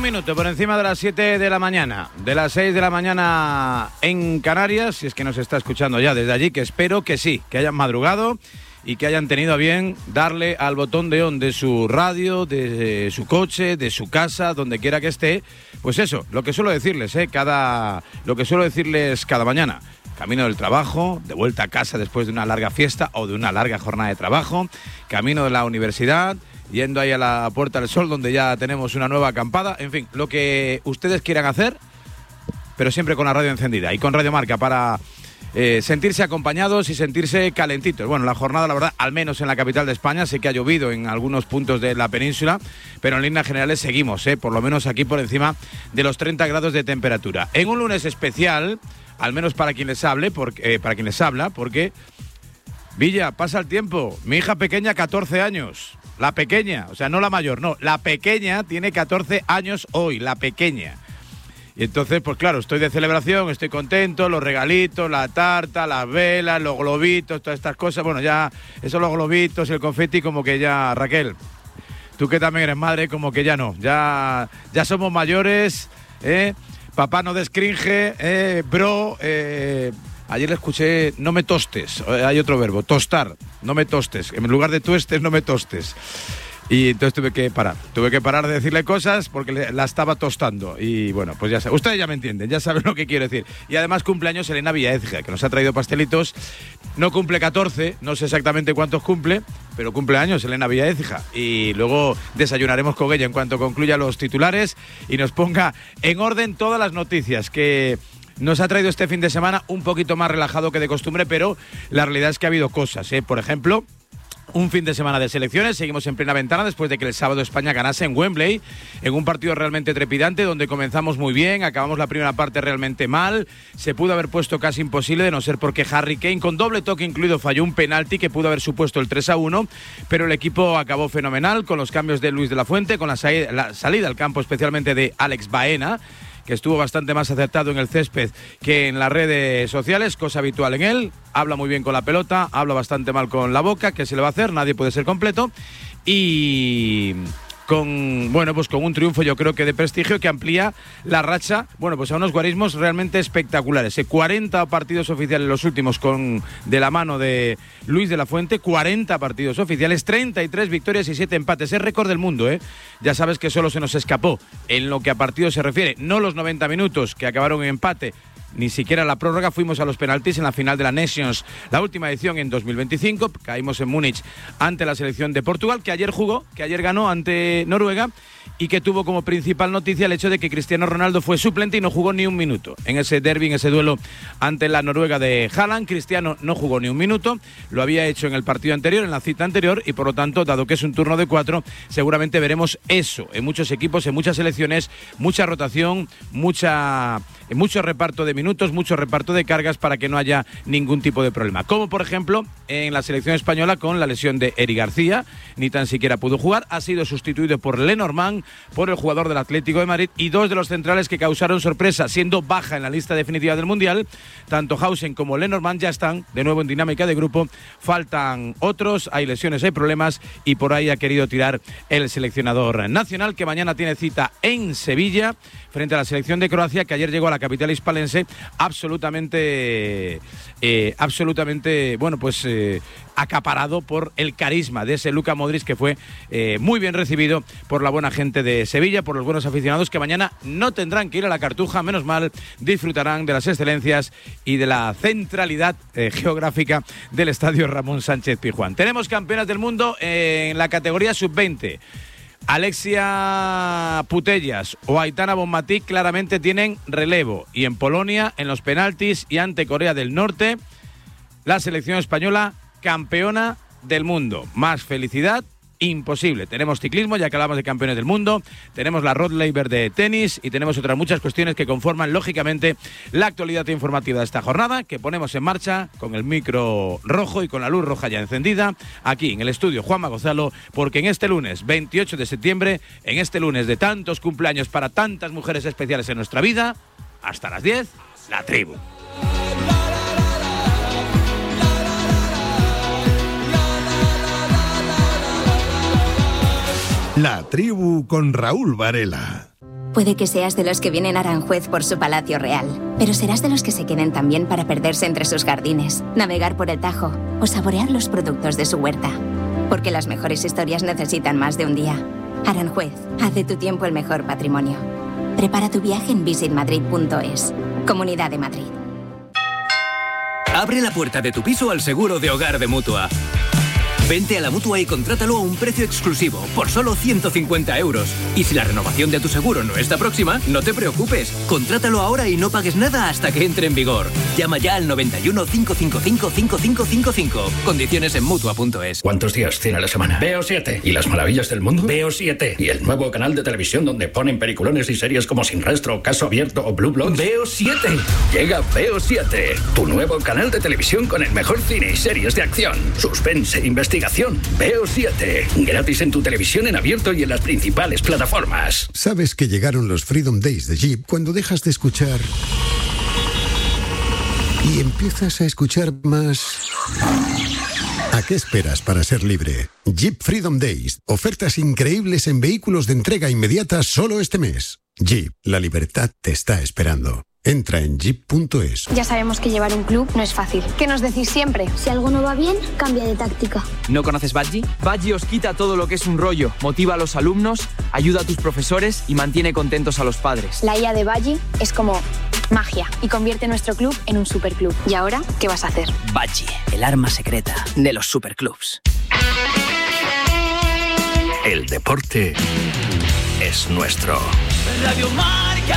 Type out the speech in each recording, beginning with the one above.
minuto por encima de las 7 de la mañana, de las 6 de la mañana en Canarias, si es que nos está escuchando ya desde allí, que espero que sí, que hayan madrugado y que hayan tenido a bien darle al botón de on de su radio, de su coche, de su casa, donde quiera que esté. Pues eso, lo que suelo decirles, cada mañana. Camino del trabajo, de vuelta a casa después de una larga fiesta o de una larga jornada de trabajo, camino de la universidad, yendo ahí a la Puerta del Sol, donde ya tenemos una nueva acampada. En fin, lo que ustedes quieran hacer, pero siempre con la radio encendida y con Radio Marca para sentirse acompañados y sentirse calentitos. Bueno, la jornada, la verdad, al menos en la capital de España, sé que ha llovido en algunos puntos de la península, pero en líneas generales seguimos, por lo menos aquí por encima de los 30 grados de temperatura. En un lunes especial, al menos para quien les habla, porque Villa, pasa el tiempo. Mi hija pequeña, 14 años. La pequeña, o sea, no la mayor, no. La pequeña tiene 14 años hoy, la pequeña. Y entonces, pues claro, estoy de celebración, estoy contento, los regalitos, la tarta, las velas, los globitos, todas estas cosas. Bueno, ya, esos los globitos, el confeti, como que ya, Raquel, tú que también eres madre, como que ya no. Ya somos mayores, papá no descringe, bro. Ayer le escuché, no me tostes, hay otro verbo, tostar, no me tostes, en lugar de tuestes, no me tostes. Y entonces tuve que parar de decirle cosas porque la estaba tostando. Y bueno, pues ya saben, ustedes ya me entienden, ya saben lo que quiero decir. Y además cumpleaños Elena Villaécija, que nos ha traído pastelitos. No cumple 14, no sé exactamente cuántos cumple, pero cumple años Elena Villaécija. Y luego desayunaremos con ella en cuanto concluya los titulares y nos ponga en orden todas las noticias que nos ha traído este fin de semana, un poquito más relajado que de costumbre, pero la realidad es que ha habido cosas, Por ejemplo, un fin de semana de selecciones, seguimos en plena ventana después de que el sábado España ganase en Wembley, en un partido realmente trepidante donde comenzamos muy bien, acabamos la primera parte realmente mal, se pudo haber puesto casi imposible de no ser porque Harry Kane con doble toque incluido falló un penalti que pudo haber supuesto el 3-1, pero el equipo acabó fenomenal con los cambios de Luis de la Fuente, con la salida al campo especialmente de Alex Baena, que estuvo bastante más acertado en el césped que en las redes sociales, cosa habitual en él. Habla muy bien con la pelota, habla bastante mal con la boca, ¿qué se le va a hacer? Nadie puede ser completo. Y con un triunfo yo creo que de prestigio que amplía la racha, a unos guarismos realmente espectaculares. 40 partidos oficiales los últimos de la mano de Luis de la Fuente, 40 partidos oficiales, 33 victorias y 7 empates. Es récord del mundo, Ya sabes que solo se nos escapó en lo que a partidos se refiere, no los 90 minutos que acabaron en empate, ni siquiera la prórroga, fuimos a los penaltis en la final de la Nations, la última edición en 2025, caímos en Múnich ante la selección de Portugal, que ayer ganó ante Noruega y que tuvo como principal noticia el hecho de que Cristiano Ronaldo fue suplente y no jugó ni un minuto en ese derbi, en ese duelo ante la Noruega de Haaland. Cristiano no jugó ni un minuto, lo había hecho en el partido anterior, en la cita anterior, y por lo tanto, dado que es un turno de 4, seguramente veremos eso en muchos equipos, en muchas selecciones, mucha rotación, mucho reparto de minutos, mucho reparto de cargas para que no haya ningún tipo de problema. Como por ejemplo en la selección española con la lesión de Eric García, ni tan siquiera pudo jugar, ha sido sustituido por Lenormand, por el jugador del Atlético de Madrid, y dos de los centrales que causaron sorpresa, siendo baja en la lista definitiva del Mundial, tanto Hausen como Lenormand ya están de nuevo en dinámica de grupo, faltan otros, hay lesiones, hay problemas, y por ahí ha querido tirar el seleccionador nacional, que mañana tiene cita en Sevilla frente a la selección de Croacia, que ayer llegó a la capital hispalense absolutamente acaparado por el carisma de ese Luka Modric, que fue muy bien recibido por la buena gente de Sevilla, por los buenos aficionados que mañana no tendrán que ir a la Cartuja, menos mal, disfrutarán de las excelencias y de la centralidad geográfica del estadio Ramón Sánchez Pizjuán. Tenemos campeonas del mundo en la categoría sub-20. Alexia Putellas o Aitana Bonmatí claramente tienen relevo, y en Polonia, en los penaltis y ante Corea del Norte, la selección española campeona del mundo. Más felicidad imposible. Tenemos ciclismo, ya que hablamos de campeones del mundo, tenemos la Rod Laver de tenis y tenemos otras muchas cuestiones que conforman lógicamente la actualidad informativa de esta jornada, que ponemos en marcha con el micro rojo y con la luz roja ya encendida aquí en el estudio Juanma Gonzalo, porque en este lunes 28 de septiembre, en este lunes de tantos cumpleaños para tantas mujeres especiales en nuestra vida, hasta las 10, La Tribu. La Tribu con Raúl Varela. Puede que seas de los que vienen a Aranjuez por su palacio real, pero serás de los que se queden también para perderse entre sus jardines, navegar por el Tajo o saborear los productos de su huerta. Porque las mejores historias necesitan más de un día. Aranjuez, haz de tu tiempo el mejor patrimonio. Prepara tu viaje en visitmadrid.es. Comunidad de Madrid. Abre la puerta de tu piso al seguro de hogar de Mutua. Vente a la Mutua y contrátalo a un precio exclusivo, por solo 150 €. Y si la renovación de tu seguro no está próxima, no te preocupes. Contrátalo ahora y no pagues nada hasta que entre en vigor. Llama ya al 91 555 5555. Condiciones en Mutua.es. ¿Cuántos días tiene la semana? Veo 7. ¿Y las maravillas del mundo? Veo 7. ¿Y el nuevo canal de televisión donde ponen peliculones y series como Sin Rastro, Caso Abierto o Blue Bloods? Veo 7. Llega Veo 7, tu nuevo canal de televisión con el mejor cine y series de acción, suspense, investigación. Veo 7. Gratis en tu televisión en abierto y en las principales plataformas. ¿Sabes que llegaron los Freedom Days de Jeep cuando dejas de escuchar y empiezas a escuchar más? ¿A qué esperas para ser libre? Jeep Freedom Days. Ofertas increíbles en vehículos de entrega inmediata solo este mes. Jeep, la libertad te está esperando. Entra en jeep.es. Ya sabemos que llevar un club no es fácil. ¿Qué nos decís siempre? Si algo no va bien, cambia de táctica. ¿No conoces Badgie? Badgie os quita todo lo que es un rollo, motiva a los alumnos, ayuda a tus profesores y mantiene contentos a los padres. La IA de Badgie es como magia y convierte nuestro club en un superclub. ¿Y ahora qué vas a hacer? Badgie, el arma secreta de los superclubs. El deporte es nuestro. Radio Marca.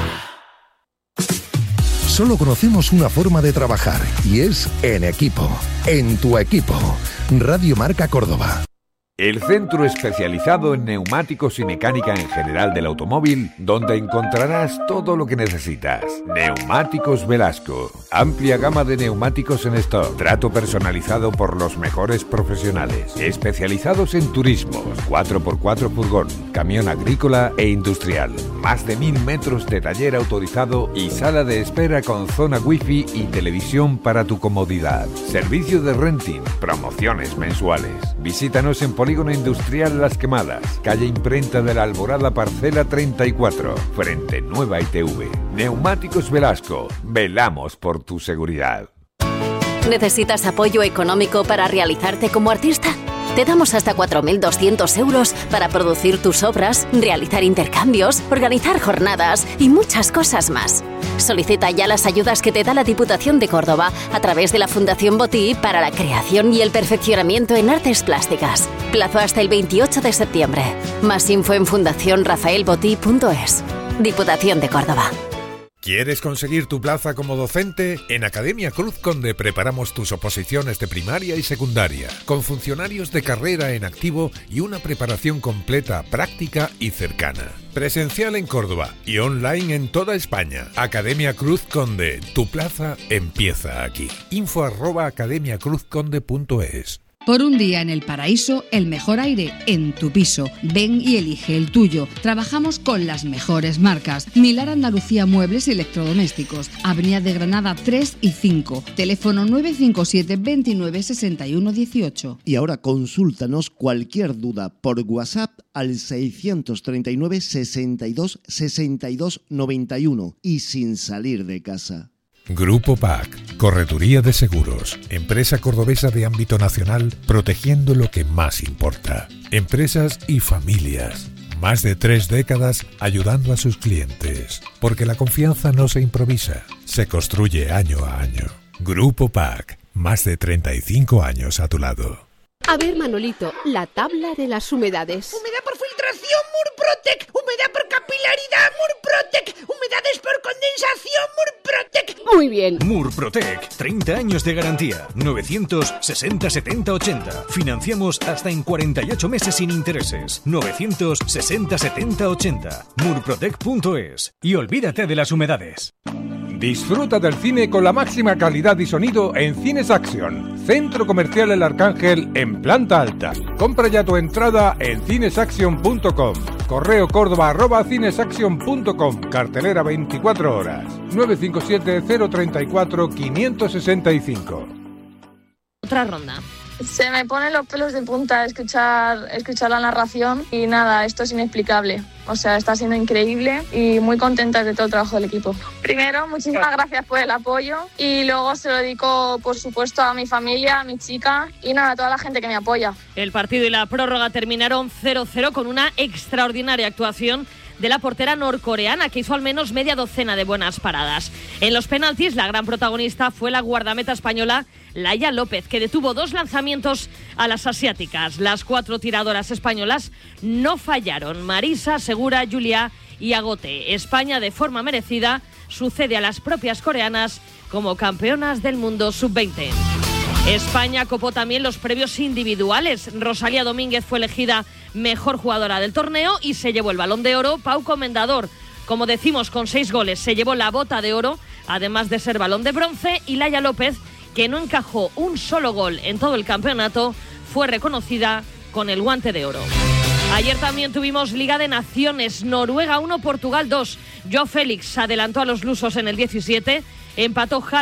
Solo conocemos una forma de trabajar y es en equipo, en tu equipo. Radio Marca Córdoba. El centro especializado en neumáticos y mecánica en general del automóvil, donde encontrarás todo lo que necesitas. Neumáticos Velasco. Amplia gama de neumáticos en stock. Trato personalizado por los mejores profesionales. Especializados en turismos, 4x4 furgón, camión agrícola e industrial. Más de 1000 metros de taller autorizado y sala de espera con zona wifi y televisión para tu comodidad. Servicio de renting, promociones mensuales. Visítanos en Polígono Industrial Las Quemadas, calle Imprenta de la Alborada, parcela 34, frente Nueva ITV. Neumáticos Velasco, velamos por tu seguridad. ¿Necesitas apoyo económico para realizarte como artista? Te damos hasta 4.200 € para producir tus obras, realizar intercambios, organizar jornadas y muchas cosas más. Solicita ya las ayudas que te da la Diputación de Córdoba a través de la Fundación Botí para la creación y el perfeccionamiento en artes plásticas. Plazo hasta el 28 de septiembre. Más info en fundacionrafaelbotí.es. Diputación de Córdoba. ¿Quieres conseguir tu plaza como docente? En Academia Cruz Conde preparamos tus oposiciones de primaria y secundaria, con funcionarios de carrera en activo y una preparación completa, práctica y cercana. Presencial en Córdoba y online en toda España. Academia Cruz Conde, tu plaza empieza aquí. info@academiacruzconde.es. Por un día en el paraíso, el mejor aire en tu piso. Ven y elige el tuyo. Trabajamos con las mejores marcas. Milar Andalucía Muebles y Electrodomésticos. Avenida de Granada 3 y 5. Teléfono 957 29 61 18. Y ahora consúltanos cualquier duda por WhatsApp al 639 62 62 91 y sin salir de casa. Grupo PAC, Correduría de Seguros, empresa cordobesa de ámbito nacional, protegiendo lo que más importa. Empresas y familias. Más de 3 décadas ayudando a sus clientes. Porque la confianza no se improvisa, se construye año a año. Grupo PAC, más de 35 años a tu lado. A ver, Manolito, la tabla de las humedades. Humedad por filtración, Murprotec. Humedad por capilaridad, Murprotec. Humedades por condensación, Murprotec. Muy bien. Murprotec, 30 años de garantía. 960 70 80. Financiamos hasta en 48 meses sin intereses. 960 70 80. Murprotec.es. Y olvídate de las humedades. Disfruta del cine con la máxima calidad y sonido en Cines Action, Centro Comercial El Arcángel en planta alta. Compra ya tu entrada en cinesaction.com. Correo Córdoba@cinesaction.com. Cartelera 24 horas. 957 034 565. Otra ronda. Se me ponen los pelos de punta escuchar la narración y nada, esto es inexplicable. O sea, está siendo increíble y muy contenta de todo el trabajo del equipo. Primero, muchísimas gracias por el apoyo y luego se lo dedico, por supuesto, a mi familia, a mi chica y nada, a toda la gente que me apoya. El partido y la prórroga terminaron 0-0 con una extraordinaria actuación de la portera norcoreana, que hizo al menos media docena de buenas paradas. En los penaltis, la gran protagonista fue la guardameta española Laia López, que detuvo 2 lanzamientos a las asiáticas. Las 4 tiradoras españolas no fallaron: Marisa, Segura, Julia y Agote. España, de forma merecida, sucede a las propias coreanas como campeonas del mundo sub-20. España copó también los premios individuales. Rosalía Domínguez fue elegida mejor jugadora del torneo y se llevó el Balón de Oro. Pau Comendador, como decimos, con 6 goles, se llevó la Bota de Oro, además de ser Balón de Bronce. Y Laia López, que no encajó un solo gol en todo el campeonato, fue reconocida con el Guante de Oro. Ayer también tuvimos Liga de Naciones. Noruega 1, Portugal 2. Joao Félix adelantó a los lusos en el 17, empató